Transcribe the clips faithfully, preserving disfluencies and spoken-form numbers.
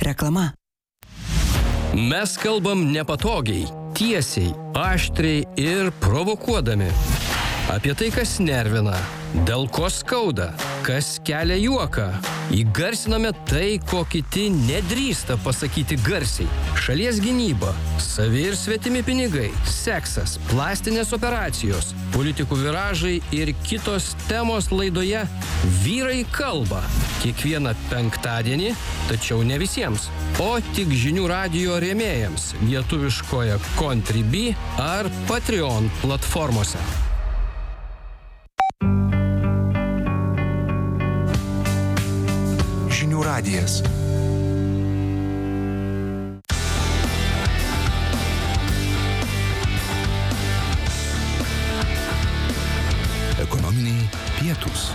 Reklama. Mes kalbam nepatogiai, tiesiai, aštriai ir provokuodami. Apie tai, kas nervina, dėl ko skauda, kas kelia juoką. Įgarsiname tai, ko kiti nedrįsta pasakyti garsiai. Šalies gynyba, savi ir svetimi pinigai, seksas, plastinės operacijos, politikų viražai ir kitos temos laidoje Vyrai kalba. Kiekvieną penktadienį, tačiau ne visiems, o tik žinių radijo rėmėjams lietuviškoje Contribui ar Patreon platformose. Žinių radijas. Ekonominiai pietūs.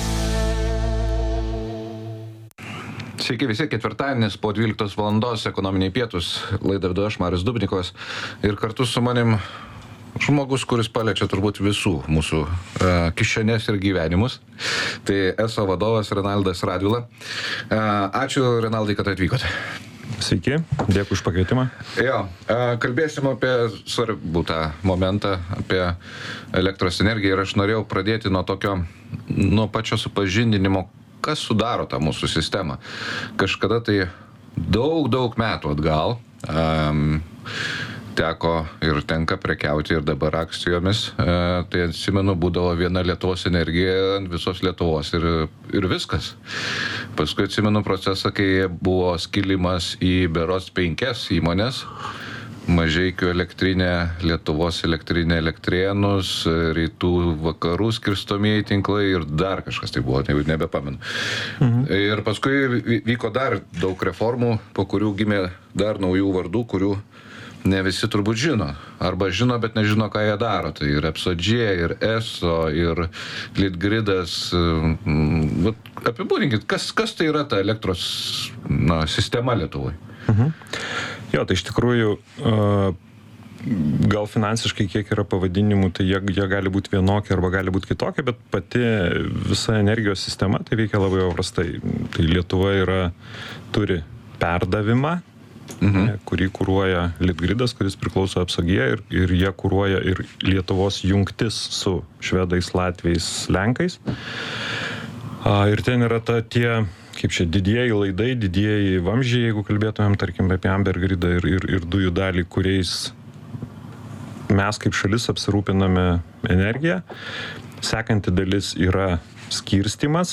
Sveiki visi, ketvirtadienis po dvyliktos valandos ekonominiai pietūs. Laidą vedu aš, Marius Dubnikovas. Ir kartu su manim žmogus, kuris paliečia turbūt visų mūsų e, kišenės ir gyvenimus. Tai eso vadovas Renaldas Radvila. E, ačiū, Renaldai, kad atvykote. Sveiki, dėkui už pakvietimą. Jo, e, kalbėsim apie svarbų tą momentą, apie elektros energiją. Ir aš norėjau pradėti nuo tokio, nuo pačio supažindinimo, kas sudaro tą mūsų sistemą. Kažkada tai daug, daug metų atgal um, teko ir tenka prekiauti ir dabar akcijomis. E, tai atsimenu, būdavo viena Lietuvos energija ant visos Lietuvos ir, ir viskas. Paskui atsimenu procesą, kai buvo skilimas į berods penkias įmonės. Mažeikių elektrinė, Lietuvos elektrinė Elektrėnus, rytų vakarų skirstomieji tinklai ir dar kažkas tai buvo, nebepamenu. Mhm. Ir paskui vyko dar daug reformų, po kurių gimė dar naujų vardų, kurių ne visi turbūt žino. Arba žino, bet nežino, ką jie daro. Tai ir Epsodžie, ir eso, ir Litgridas. Apibūdinkit, kas, kas tai yra ta elektros na, sistema Lietuvoje? Mhm. Jo, tai iš tikrųjų, gal finansiškai kiek yra pavadinimų, tai jie, jie gali būti vienokie arba gali būti kitokie, bet pati visa energijos sistema tai veikia labai paprastai. Tai Lietuva yra, turi perdavimą, mhm. kurį kuruoja Litgridas, kuris priklauso Epsodžie ir, ir jie kuruoja ir Lietuvos jungtis su švedais, latviais, lenkais. Ir ten yra ta tie kaip čia, didieji laidai, didieji vamzdžiai, jeigu kalbėtumėm, tarkim, apie Ambergridą ir, ir, ir dujų dalį, kuriais mes kaip šalis apsirūpiname energiją. Sekanti dalis yra skirstymas,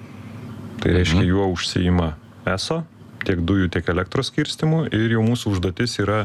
tai reiškia, juo užsiima eso, tiek dujų, tiek elektros skirstimų, ir jau mūsų užduotis yra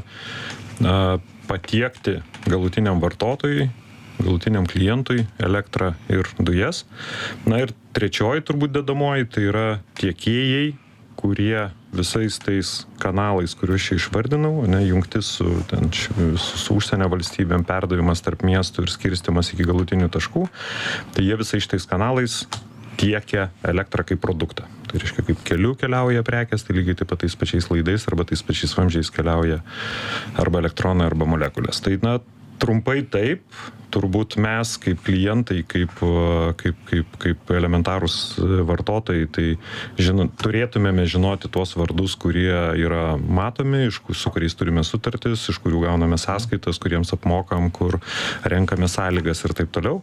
a, patiekti galutiniam vartotojui, galutiniam klientui elektrą ir dujas. Na ir trečioji turbūt dedamoji, tai yra tiekėjai, kurie visais tais kanalais, kuriuos čia išvardinau, ne, jungtis su, ten, su, su užsienio valstybėm, perdavimas tarp miestų ir skirstimas iki galutinių taškų, tai jie visais tais kanalais tiekia elektrą kaip produktą. Tai reiškia, kaip keliu keliauja prekės, tai lygiai taip pat tais pačiais laidais arba tais pačiais vamzdžiais keliauja arba elektronai, arba molekulės. Tai, na, trumpai taip, turbūt mes kaip klientai, kaip, kaip, kaip, kaip elementarūs vartotojai, tai žino, turėtumėme žinoti tuos vardus, kurie yra matomi, iš, su kuriais turime sutartis, iš kurių gauname sąskaitas, kuriems apmokam, kur renkame sąlygas ir taip toliau.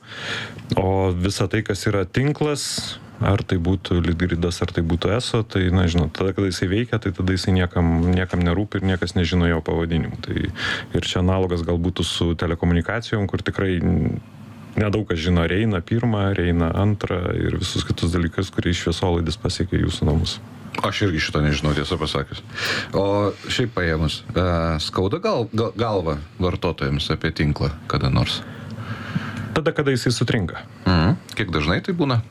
O visa tai, kas yra tinklas, ar tai būtų Litgridas, ar tai būtų eso, tai, na, žinot, tada, kada jisai veikia, tai tada jisai niekam, niekam nerūpi ir niekas nežino jo pavadinimų. Tai ir čia analogas gal būtų su telekomunikacijom, kur tikrai nedaug kas žino Reina pirmą, Reina antrą ir visus kitus dalykus, kurie iš šviesolaidis pasiekia jūsų namus. Aš irgi šito nežinau, tiesą pasakius. O šiaip paėmus, skauda gal, gal, galva vartotojams apie tinklą kada nors? Tada, kada jisai sutrinka. Mhm. Kiek dažnai tai būna?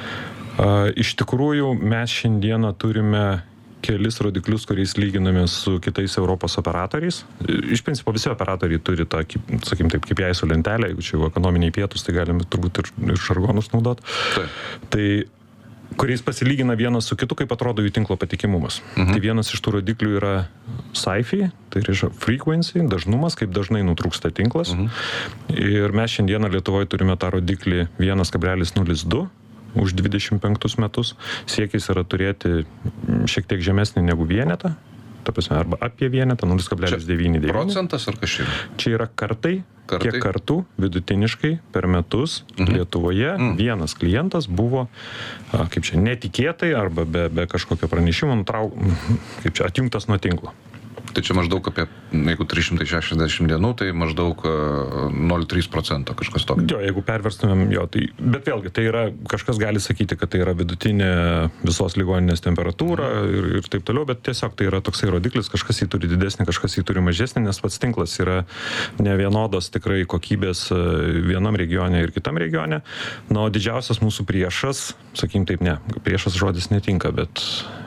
Uh, iš tikrųjų, mes šiandieną turime kelis rodiklius, kuriais lyginame su kitais Europos operatoriais. Iš principo visi operatoriai turi tą, sakykim taip, kaip jai su lentelė, jeigu čia jau ekonominiai pietus, tai galime turbūt ir, ir šargonus naudoti. Taip. Tai kuriais pasilygina vienas su kitu, kaip atrodo jų tinklo patikimumas. Mhm. Tai vienas iš tų rodiklių yra S A I F I, tai yra frequency, dažnumas, kaip dažnai nutrūksta tinklas. Mhm. Ir mes šiandieną Lietuvoje turime tą rodiklį vienas kablelis nulis du už dvidešimt penktus metus. Siekis yra turėti šiek tiek žemesnį negu vienetą, ta prasme, arba apie vienetą, nulis kablelis devyni devyni. Procentas ar kažkaip? Čia yra kartai, Kartai? kiek kartų vidutiniškai per metus mhm. Lietuvoje mhm. vienas klientas buvo, a, kaip čia, netikėtai arba be, be kažkokio pranešimo nutrau, kaip čia, atjungtas nuo tinklo. Tai čia maždaug apie, jeigu trys šimtai šešiasdešimt dienų, tai maždaug nol trys procento kažkas tokio. Jo, jeigu perverstumėm, jo, tai, bet vėlgi, tai yra, kažkas gali sakyti, kad tai yra vidutinė visos ligoninės temperatūra ir, ir taip toliau, bet tiesiog tai yra toksai rodiklis, kažkas jį turi didesnį, kažkas jį turi mažesnį, nes pats tinklas yra nevienodas tikrai kokybės vienam regione ir kitam regione. Na, o didžiausias mūsų priešas, sakykim taip, ne, priešas žodis netinka, bet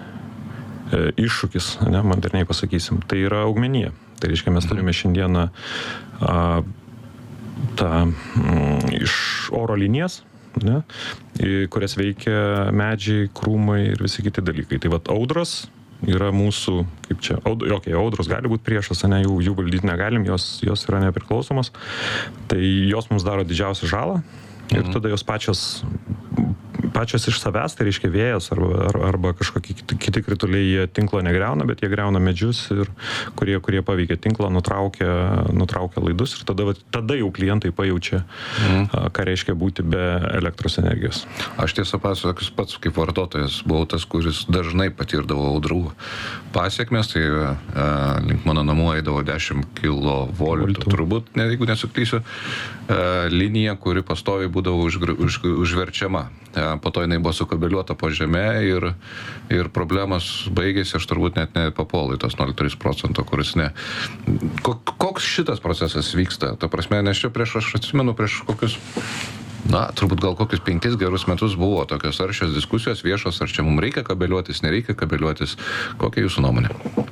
iššūkis, ne, moderniai pasakysim, tai yra augmenija. Tai reiškia, mes turime šiandieną a, tą m, iš oro linijas, ne, į kurias veikia medžiai, krūmai ir visi kiti dalykai. Tai vat audros yra mūsų, kaip čia, aud, okay, audros gali būti priešas, ne, jų, jų valdyti negalim, jos, jos yra nepriklausomos. Tai jos mums daro didžiausią žalą ir mhm. tada jos pačios pačios iš savęs, tai reiškia vėjas arba, arba kažkokie kiti krituliai, jie tinklo negriauna, bet jie griauna medžius, ir kurie, kurie paveikia tinklą, nutraukia, nutraukia laidus ir tada, tada jau klientai pajaučia, mm. ką reiškia būti be elektros energijos. Aš tiesą pasakius, pats kaip vartotojas buvau tas, kuris dažnai patirdavo audrų pasiekmes, tai a, link mano namų eidavo dešimt kilovoltų, turbūt, ne, jeigu nesuklysiu, a, linija, kuri pastoviai būdavo už, už, užverčiama. A, po to jinai buvo sukabeliuota po žeme ir, ir problemas baigėsi, aš turbūt net nepapolu į tos nol trys procento, kuris ne. Koks šitas procesas vyksta? Ta prasme, nes čia prieš, aš atsimenu, prieš kokius, na, turbūt gal kokius penkis gerus metus buvo tokios aršios diskusijos viešos, ar čia mums reikia kabeliuotis, nereikia kabeliuotis. Kokia jūsų nuomonė?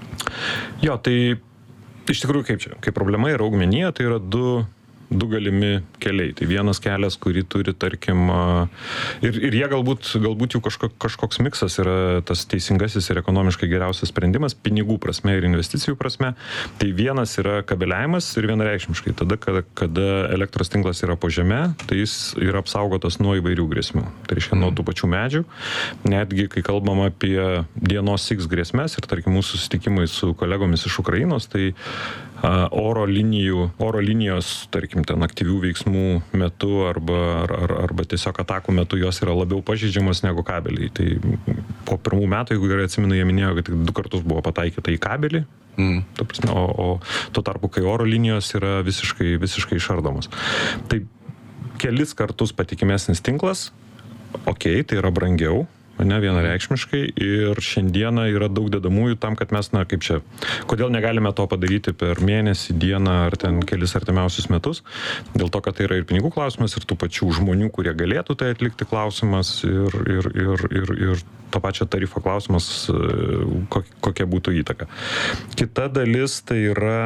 Jo, tai iš tikrųjų kaip čia, kaip problema yra augmenija, tai yra du du galimi keliai. Tai vienas kelias, kurį turi, tarkim, ir, ir jie galbūt, galbūt jų kažko, kažkoks miksas yra tas teisingasis ir ekonomiškai geriausias sprendimas, pinigų prasme ir investicijų prasme. Tai vienas yra kabeliavimas ir vienareikšmiškai. Tada, kada, kada elektros tinklas yra po žeme, tai jis yra apsaugotas nuo įvairių grėsmių. Tai reiškia, nuo tų pačių medžių. Netgi, kai kalbam apie dienos X grėsmės ir, tarkim, mūsų susitikimai su kolegomis iš Ukrainos, tai a, oro linijų, oro linijos, tarkim, ten aktyvių veiksmų metu arba, ar, arba tiesiog atakų metu jos yra labiau pažeidžiamos negu kabeliai. Tai po pirmų metų, jeigu gerai atsimenu, jie minėjo, kad tik du kartus buvo pataikyta į kabelį, mm. ta prasme, o, o tuo tarpu, kai oro linijos yra visiškai, visiškai išardomos. Tai kelis kartus patikimesnis tinklas, okei, okay, tai yra brangiau, ne, vienareikšmiškai, ir šiandieną yra daug dedamųjų tam, kad mes, na, kaip čia, kodėl negalime to padaryti per mėnesį, dieną ar ten kelis artimiausius metus, dėl to, kad tai yra ir pinigų klausimas, ir tų pačių žmonių, kurie galėtų tai atlikti klausimas, ir, ir, ir, ir, ir to pačio tarifo klausimas, kokia būtų įtaka. Kita dalis tai yra,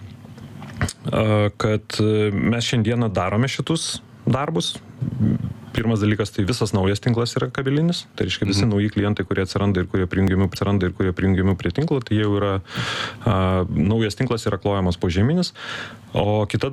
kad mes šiandieną darome šitus darbus. Pirmas dalykas, tai visas naujas tinklas yra kabelinis, tai reiškia visi mhm. nauji klientai, kurie atsiranda ir kurie prijungiami, atsiranda ir kurie prijungiami prie tinklo, tai jau yra, a, naujas tinklas yra klojamas požeminis, o kita